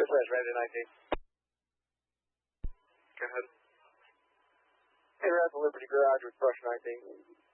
Dispatch, Rabbit 19. Go ahead. Hey, we're at the Liberty Garage with Brush 19.